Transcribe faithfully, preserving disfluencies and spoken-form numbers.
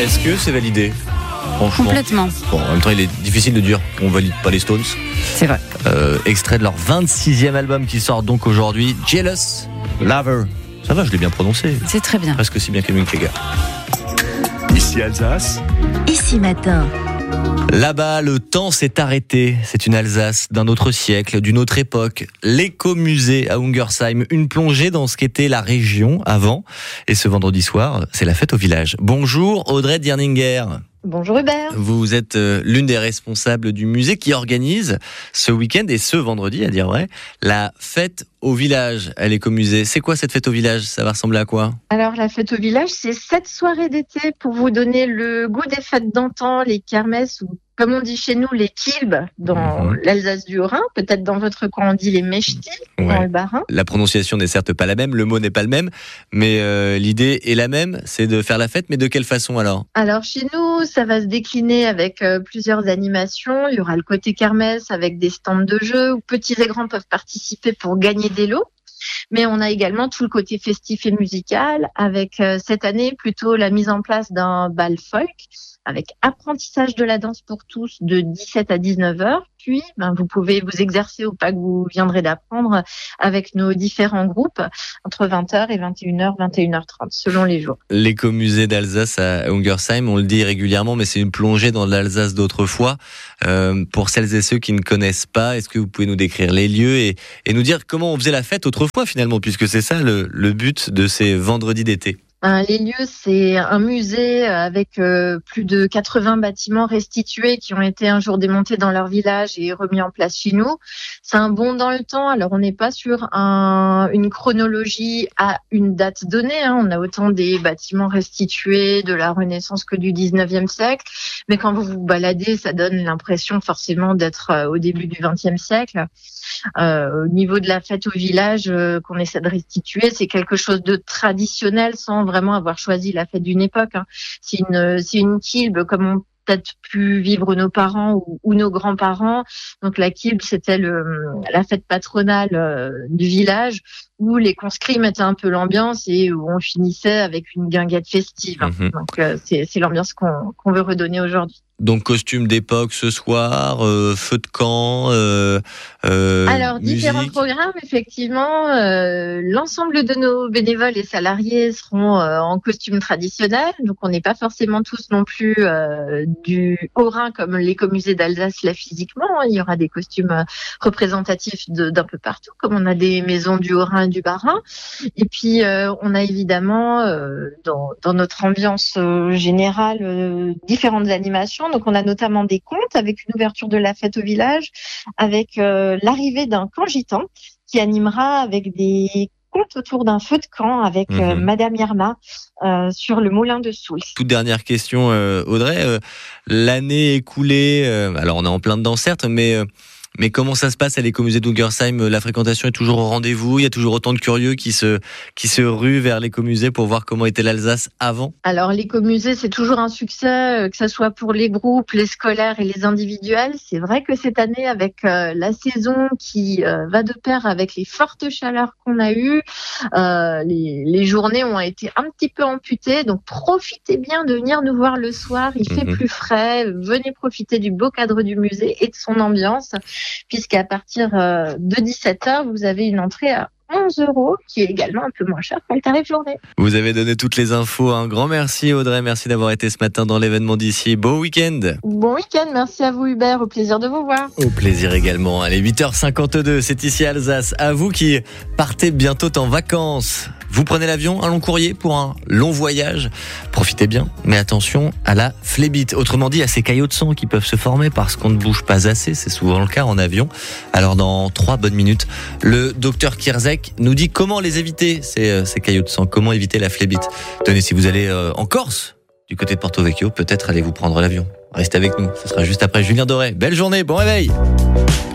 Est-ce que c'est validé ? Franchement. Complètement. Bon, en même temps, il est difficile de dire qu'on valide pas les Stones. C'est vrai. Euh, extrait de leur vingt-sixième album qui sort donc aujourd'hui, Jealous Lover. Ça va, je l'ai bien prononcé. C'est très bien. Presque aussi bien qu'Emile Kega. Ici Alsace. Ici Matin. Là-bas, le temps s'est arrêté. C'est une Alsace d'un autre siècle, d'une autre époque. L'écomusée à Ungersheim, une plongée dans ce qu'était la région avant. Et ce vendredi soir, c'est la fête au village. Bonjour Audrey Dierninger. Bonjour Hubert. Vous êtes l'une des responsables du musée qui organise ce week-end et ce vendredi, à dire vrai, la fête au village à l'écomusée. C'est quoi cette fête au village ? Ça va ressembler à quoi ? Alors la fête au village, c'est sept soirées d'été pour vous donner le goût des fêtes d'antan, les kermesses ou comme on dit chez nous les kilbes dans mmh. l'Alsace du Haut-Rhin. Peut-être dans votre coin on dit les mechti ouais. dans le Bas-Rhin. La prononciation n'est certes pas la même, le mot n'est pas le même, mais euh, l'idée est la même, c'est de faire la fête, mais de quelle façon alors ? Alors chez nous, ça va se décliner avec euh, plusieurs animations. Il y aura le côté kermesse avec des stands de jeux où petits et grands peuvent participer pour gagner des lots. Mais on a également tout le côté festif et musical avec euh, cette année plutôt la mise en place d'un bal folk avec apprentissage de la danse pour tous de dix-sept à dix-neuf heures. Puis, ben, vous pouvez vous exercer au pas que vous viendrez d'apprendre avec nos différents groupes entre vingt heures et vingt et une heures, vingt et une heures trente selon les jours. L'écomusée d'Alsace à Ungersheim, on le dit régulièrement, mais c'est une plongée dans l'Alsace d'autrefois. Euh, pour celles et ceux qui ne connaissent pas, est-ce que vous pouvez nous décrire les lieux et, et nous dire comment on faisait la fête autrefois finalement, puisque c'est ça le, le but de ces vendredis d'été? Les lieux, c'est un musée avec euh, plus de quatre-vingts bâtiments restitués qui ont été un jour démontés dans leur village et remis en place chez nous. C'est un bond dans le temps. Alors, on n'est pas sur un, une chronologie à une date donnée. Hein. On a autant des bâtiments restitués de la Renaissance que du dix-neuvième siècle. Mais quand vous vous baladez, ça donne l'impression forcément d'être au début du vingtième siècle. Euh, au niveau de la fête au village euh, qu'on essaie de restituer, c'est quelque chose de traditionnel sans vraiment avoir choisi la fête d'une époque. Hein. C'est une, c'est une kilbe comme on peut-être pu vivre nos parents ou, ou nos grands-parents. Donc la kilbe, c'était le, la fête patronale euh, du village où les conscrits mettaient un peu l'ambiance et où on finissait avec une guinguette festive. Mmh. Donc euh, c'est, c'est l'ambiance qu'on, qu'on veut redonner aujourd'hui. Donc costume d'époque ce soir, euh, feu de camp, euh, euh, Alors musique. Différents programmes, effectivement. Euh, l'ensemble de nos bénévoles et salariés seront euh, en costume traditionnel, donc on n'est pas forcément tous non plus euh, du Haut-Rhin comme l'écomusée d'Alsace là physiquement. Il y aura des costumes représentatifs de, d'un peu partout, comme on a des maisons du Haut-Rhin et du Bas-Rhin. Et puis euh, on a évidemment euh, dans, dans notre ambiance euh, générale euh, différentes animations. Donc, on a notamment des contes avec une ouverture de la fête au village, avec euh, l'arrivée d'un camp gitan qui animera avec des contes autour d'un feu de camp avec mmh. euh, Madame Irma euh, sur le moulin de Soule. Toute dernière question, euh, Audrey. Euh, l'année écoulée, euh, alors on est en plein dedans certes, mais... Euh, Mais comment ça se passe à l'écomusée d'Ungersheim ? La fréquentation est toujours au rendez-vous ? Il y a toujours autant de curieux qui se, qui se ruent vers l'écomusée pour voir comment était l'Alsace avant ? Alors l'écomusée, c'est toujours un succès, que ce soit pour les groupes, les scolaires et les individuels. C'est vrai que cette année, avec euh, la saison qui euh, va de pair avec les fortes chaleurs qu'on a eues, euh, les, les journées ont été un petit peu amputées. Donc profitez bien de venir nous voir le soir. Il mmh. fait plus frais. Venez profiter du beau cadre du musée et de son ambiance. Puisqu'à partir de dix-sept heures, vous avez une entrée à onze euros, qui est également un peu moins cher que le tarif journée. Vous avez donné toutes les infos. Un grand merci Audrey, merci d'avoir été ce matin dans l'événement d'ici. Beau week-end. Bon week-end, merci à vous Hubert, au plaisir de vous voir. Au plaisir également. Allez, huit heures cinquante-deux, c'est ici Alsace. À vous qui partez bientôt en vacances. Vous prenez l'avion, un long courrier pour un long voyage. Profitez bien, mais attention à la phlébite. Autrement dit, à ces caillots de sang qui peuvent se former parce qu'on ne bouge pas assez. C'est souvent le cas en avion. Alors dans trois bonnes minutes, le docteur Kierzek nous dit comment les éviter, ces, ces caillots de sang. Comment éviter la phlébite. Tenez, si vous allez euh, en Corse, du côté de Porto Vecchio, peut-être allez-vous prendre l'avion. Restez avec nous, ce sera juste après Julien Doré. Belle journée, bon réveil.